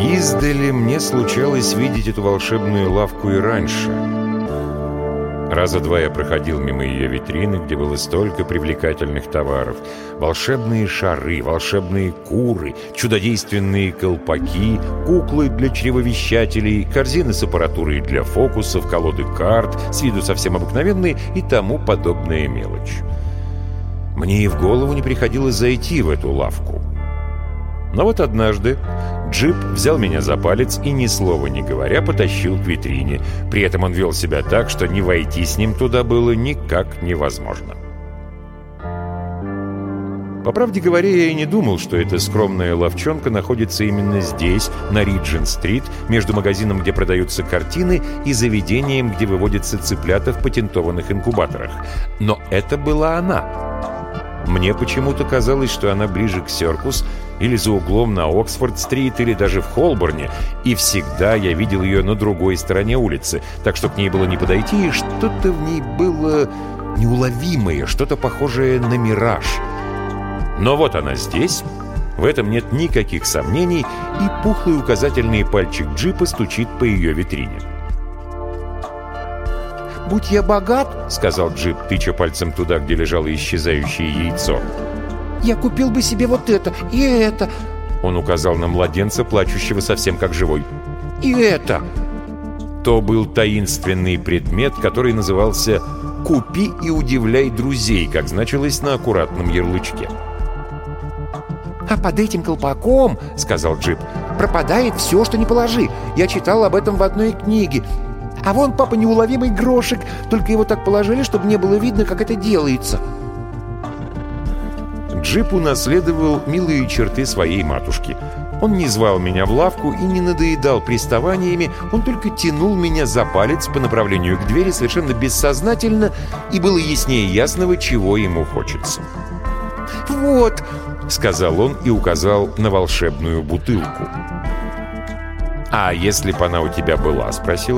Издали мне случалось видеть эту волшебную лавку и раньше. Раза два я проходил мимо ее витрины, где было столько привлекательных товаров. Волшебные шары, волшебные куры, чудодейственные колпаки, куклы для чревовещателей, корзины с аппаратурой для фокусов, колоды карт, с виду совсем обыкновенные и тому подобная мелочь. Мне и в голову не приходилось зайти в эту лавку. Но вот однажды Джип взял меня за палец и, ни слова не говоря, потащил к витрине. При этом он вел себя так, что не войти с ним туда было никак невозможно. По правде говоря, я и не думал, что эта скромная лавчонка находится именно здесь, на Риджент-стрит, между магазином, где продаются картины, и заведением, где выводятся цыплята в патентованных инкубаторах. Но это была она. Мне почему-то казалось, что она ближе к Серкус, или за углом на Оксфорд-стрит, или даже в Холборне, и всегда я видел ее на другой стороне улицы, так что к ней было не подойти, и что-то в ней было неуловимое, что-то похожее на мираж. Но вот она здесь, в этом нет никаких сомнений, и пухлый указательный пальчик Джипа стучит по ее витрине. «Будь я богат, — сказал Джип, тыча пальцем туда, где лежало исчезающее яйцо, — я купил бы себе вот это и это». Он указал на младенца, плачущего совсем как живой. «И это». То был таинственный предмет, который назывался «Купи и удивляй друзей», как значилось на аккуратном ярлычке. «А под этим колпаком, — сказал Джип, — пропадает все, что не положи. Я читал об этом в одной книге. А вон, папа, неуловимый грошек, только его так положили, чтобы не было видно, как это делается». Джип унаследовал милые черты своей матушки. Он не звал меня в лавку и не надоедал приставаниями, он только тянул меня за палец по направлению к двери совершенно бессознательно, и было яснее ясного, чего ему хочется. «Вот», — сказал он и указал на волшебную бутылку. «А если бы она у тебя была?» — спросил